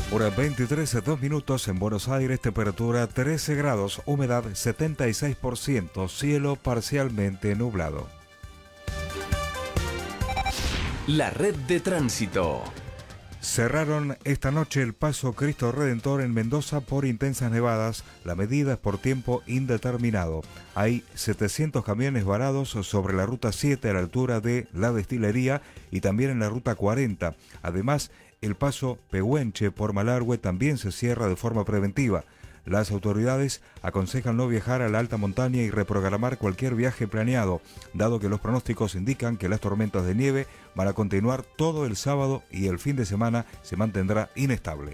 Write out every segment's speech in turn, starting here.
Hora 23:02 en Buenos Aires, temperatura 13 grados, humedad 76%, cielo parcialmente nublado. La red de tránsito. Cerraron esta noche el paso Cristo Redentor en Mendoza por intensas nevadas. La medida es por tiempo indeterminado. Hay 700 camiones varados sobre la ruta 7 a la altura de la destilería y también en la ruta 40. Además, el paso Pehuenche por Malargüe también se cierra de forma preventiva. Las autoridades aconsejan no viajar a la alta montaña y reprogramar cualquier viaje planeado, dado que los pronósticos indican que las tormentas de nieve van a continuar todo el sábado y el fin de semana se mantendrá inestable.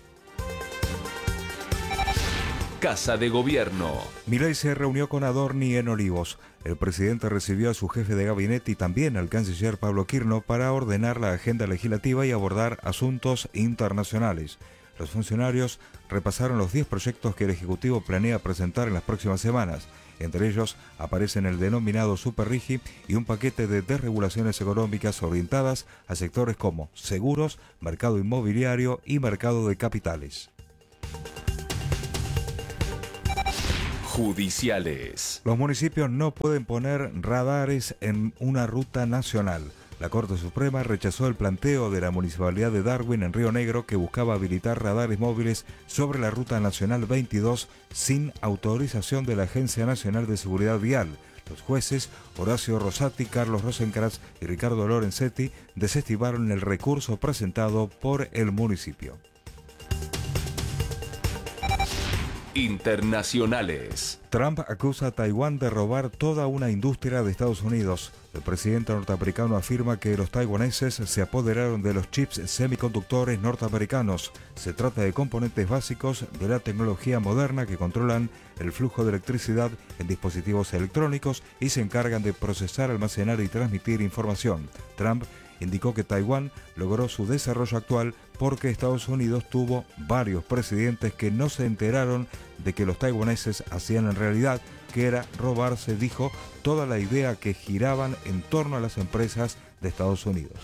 Casa de Gobierno. Milei se reunió con Adorni en Olivos. El presidente recibió a su jefe de gabinete y también al canciller Pablo Quirno para ordenar la agenda legislativa y abordar asuntos internacionales. Los funcionarios repasaron los 10 proyectos que el Ejecutivo planea presentar en las próximas semanas. Entre ellos aparecen el denominado Superrigi y un paquete de desregulaciones económicas orientadas a sectores como seguros, mercado inmobiliario y mercado de capitales. Judiciales. Los municipios no pueden poner radares en una ruta nacional. La Corte Suprema rechazó el planteo de la Municipalidad de Darwin en Río Negro que buscaba habilitar radares móviles sobre la Ruta Nacional 22 sin autorización de la Agencia Nacional de Seguridad Vial. Los jueces Horacio Rosati, Carlos Rosenkrantz y Ricardo Lorenzetti desestimaron el recurso presentado por el municipio. Internacionales. Trump acusa a Taiwán de robar toda una industria de Estados Unidos. El presidente norteamericano afirma que los taiwaneses se apoderaron de los chips semiconductores norteamericanos. Se trata de componentes básicos de la tecnología moderna que controlan el flujo de electricidad en dispositivos electrónicos y se encargan de procesar, almacenar y transmitir información. Trump indicó que Taiwán logró su desarrollo actual porque Estados Unidos tuvo varios presidentes que no se enteraron de que los taiwaneses hacían en realidad, que era robarse, dijo, toda la idea que giraban en torno a las empresas de Estados Unidos.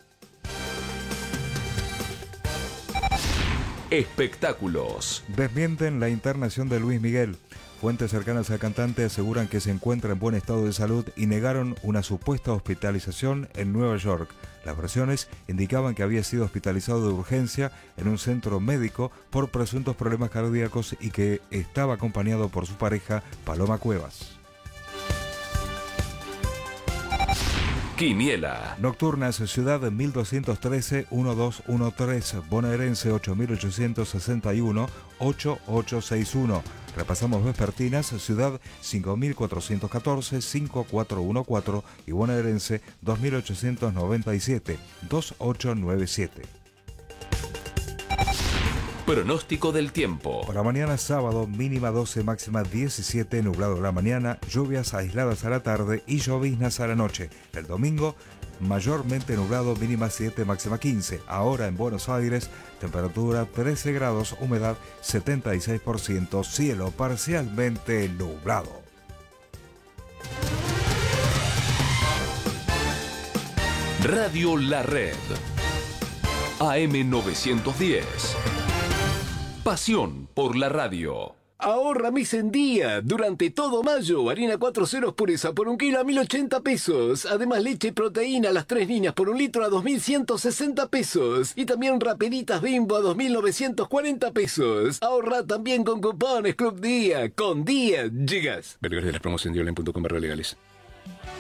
Espectáculos. Desmienten la internación de Luis Miguel. Fuentes cercanas al cantante aseguran que se encuentra en buen estado de salud y negaron una supuesta hospitalización en Nueva York. Las versiones indicaban que había sido hospitalizado de urgencia en un centro médico por presuntos problemas cardíacos y que estaba acompañado por su pareja Paloma Cuevas. Quiniela. Nocturnas, Ciudad 1213-1213, Bonaerense 8861-8861. Repasamos vespertinas, Ciudad 5414-5414 y Bonaerense 2897-2897. Pronóstico del tiempo. Para mañana sábado, mínima 12, máxima 17, nublado la mañana, lluvias aisladas a la tarde y lloviznas a la noche. El domingo, mayormente nublado, mínima 7, máxima 15. Ahora en Buenos Aires, temperatura 13 grados, humedad 76%, cielo parcialmente nublado. Radio La Red. AM 910. Pasión por la radio. Ahorra mes en día. Durante todo mayo, harina 4 ceros pureza por 1 kilo a 1.080 pesos. Además, leche y proteína a las 3 niñas por 1 litro a 2.160 pesos. Y también rapeditas Bimbo a 2.940 pesos. Ahorra también con cupones Club Día. Con Día llegas. Vergara de las promos en diolen.com/legales.